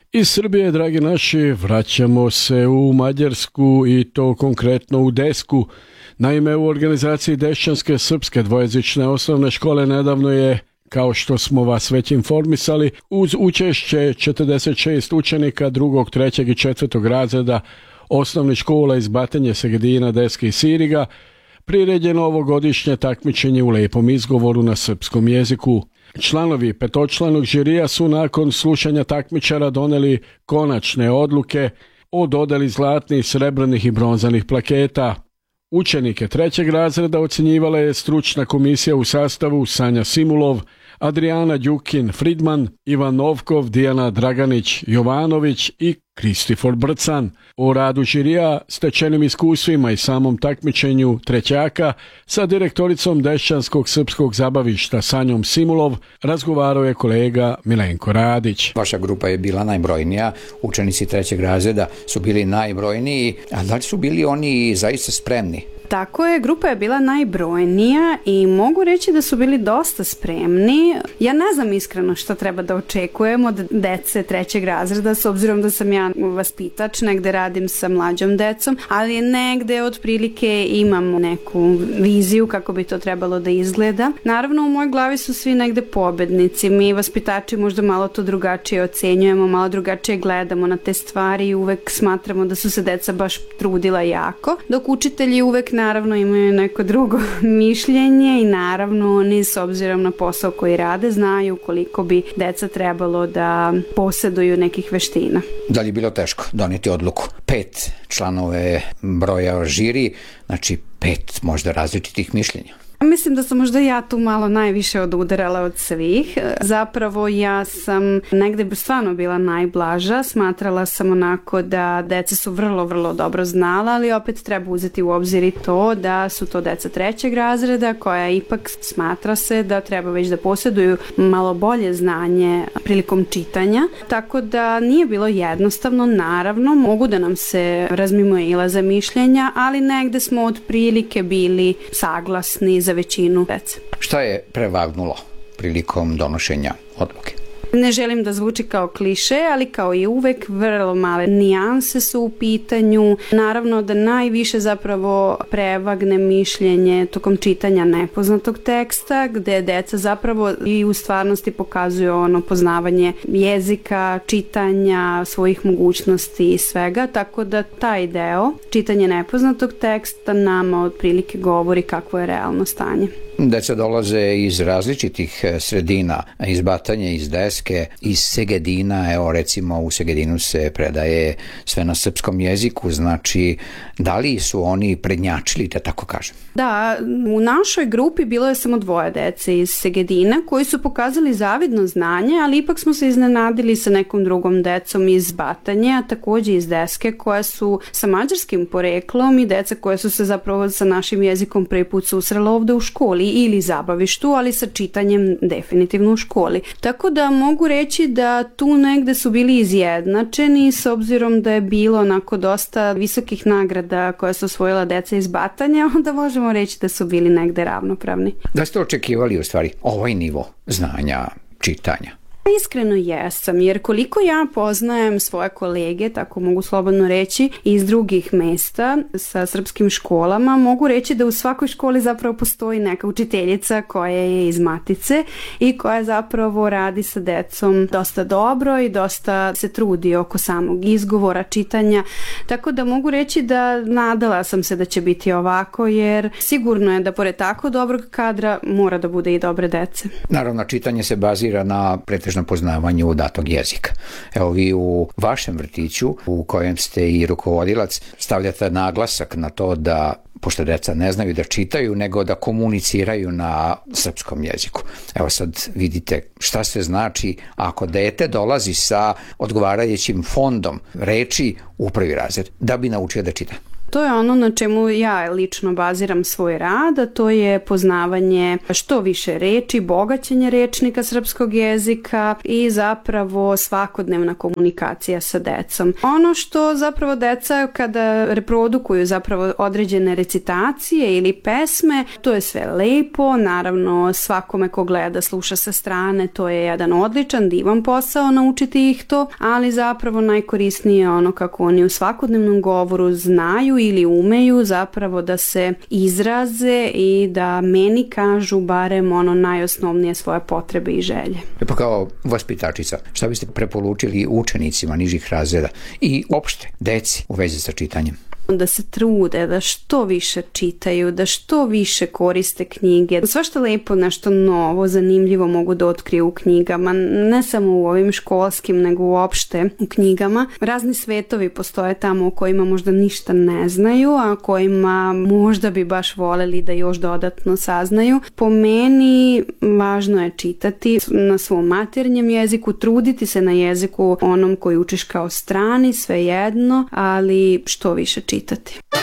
Iz Srbije, dragi naši, vraćamo se u Mađarsku i to konkretno u Desku. Naime, u organizaciji Dešćanske srpske dvojezične osnovne škole nedavno je, kao što smo vas već informisali, uz učešće 46 učenika 2., 3. i 4. razreda osnovnih škola iz Batanje, Segedina, Deske i Siriga, priređeno ovogodišnje takmičenje u lepom izgovoru na srpskom jeziku. Članovi petočlanog žirija su nakon slušanja takmičara doneli konačne odluke o dodeli zlatnih, srebrnih i bronzanih plaketa. Učenike 3. razreda ocjenjivala je stručna komisija u sastavu Sanja Simulov, Adriana Đukin Fridman, Ivan Novkov, Dijana Draganić Jovanović i Kristifor Brcan. O radu žirija, stečenim iskustvima i samom takmičenju trećaka sa direktoricom Dešćanskog srpskog zabavišta Sanjom Simulov razgovarao je kolega Milenko Radić. Vaša grupa je bila najbrojnija, učenici 3. razreda su bili najbrojniji, a da li su bili oni zaista spremni? Tako je, grupa je bila najbrojnija i mogu reći da su bili dosta spremni. Ja ne znam iskreno što treba da očekujem od dece 3. razreda, s obzirom da sam ja vaspitač, negde radim sa mlađom decom, ali negde otprilike imam neku viziju kako bi to trebalo da izgleda. Naravno, u mojoj glavi su svi negde pobednici. Mi vaspitači možda malo to drugačije ocenjujemo, malo drugačije gledamo na te stvari i uvek smatramo da su se deca baš trudila jako, dok učitelji uvek naravno imaju neko drugo mišljenje i naravno oni s obzirom na posao koji rade znaju koliko bi deca trebalo da posjeduju nekih veština. Da li je bilo teško doneti odluku? 5 članove broja žiri, znači 5 možda različitih mišljenja. Mislim da sam možda ja tu malo najviše odudarala od svih. Zapravo ja sam negde stvarno bila najblaža. Smatrala sam onako da deca su vrlo, vrlo dobro znala, ali opet treba uzeti u obzir i to da su to deca 3. razreda koja ipak smatra se da treba već da posjeduju malo bolje znanje prilikom čitanja. Tako da nije bilo jednostavno, naravno, mogu da nam se razmimoilaze mišljenja, ali negde smo otprilike bili saglasni za većinu dece. Šta je prevagnulo prilikom donošenja odluke? Ne želim da zvuči kao kliše, ali kao i uvek vrlo male nijanse su u pitanju. Naravno da najviše zapravo prevagne mišljenje tokom čitanja nepoznatog teksta, gde deca zapravo i u stvarnosti pokazuju ono poznavanje jezika, čitanja, svojih mogućnosti i svega, tako da taj deo, čitanje nepoznatog teksta, nama otprilike govori kakvo je realno stanje. Deca dolaze iz različitih sredina, iz Batanje, iz Deske, iz Segedina. Evo recimo u Segedinu se predaje sve na srpskom jeziku, znači da li su oni prednjačili, da tako kažem? Da, u našoj grupi bilo je samo 2 dece iz Segedina koji su pokazali zavidno znanje, ali ipak smo se iznenadili sa nekom drugom decom iz Batanje, a takođe iz Deske koja su sa mađarskim poreklom i deca koja su se zapravo sa našim jezikom prvi put susrela ovde u školi ili zabavištu, ali sa čitanjem definitivno u školi. Tako da mogu reći da tu negde su bili izjednačeni s obzirom da je bilo onako dosta visokih nagrada koja su osvojila deca iz Batanja, onda možemo reći da su bili negde ravnopravni. Da ste očekivali u stvari ovaj nivo znanja, čitanja? Iskreno jesam, jer koliko ja poznajem svoje kolege, tako mogu slobodno reći, iz drugih mesta sa srpskim školama, mogu reći da u svakoj školi zapravo postoji neka učiteljica koja je iz matice i koja zapravo radi sa decom dosta dobro i dosta se trudi oko samog izgovora, čitanja, tako da mogu reći da nadala sam se da će biti ovako, jer sigurno je da pored tako dobrog kadra mora da bude i dobre dece. Naravno, čitanje se bazira na pretežno poznavanju datog jezika. Evo vi u vašem vrtiću, u kojem ste i rukovodilac, stavljate naglasak na to da, pošto deca ne znaju da čitaju, nego da komuniciraju na srpskom jeziku. Evo sad vidite šta sve znači ako dete dolazi sa odgovarajućim fondom reči u 1. razred da bi naučio da čita. To je ono na čemu ja lično baziram svoj rad, a to je poznavanje što više reči, bogaćenje rečnika srpskog jezika i zapravo svakodnevna komunikacija sa decom. Ono što zapravo deca kada reprodukuju zapravo određene recitacije ili pesme, to je sve lepo, naravno svakome ko gleda, sluša sa strane, to je jedan odličan, divan posao naučiti ih to, ali zapravo najkorisnije je ono kako oni u svakodnevnom govoru znaju ili umeju zapravo da se izraze i da meni kažu barem ono najosnovnije svoje potrebe i želje. Pa kao vaspitačica, šta biste preporučili učenicima nižih razreda i opšte deci u vezi sa čitanjem? Da se trude, da što više čitaju, da što više koriste knjige. Svašta lepo, nešto novo, zanimljivo mogu da otkriju u knjigama, ne samo u ovim školskim, nego uopšte u knjigama. Razni svetovi postoje tamo u kojima možda ništa ne znaju, a kojima možda bi baš voleli da još dodatno saznaju. Po meni važno je čitati na svom maternjem jeziku, truditi se na jeziku onom koji učiš kao strani, svejedno, ali što više čitati.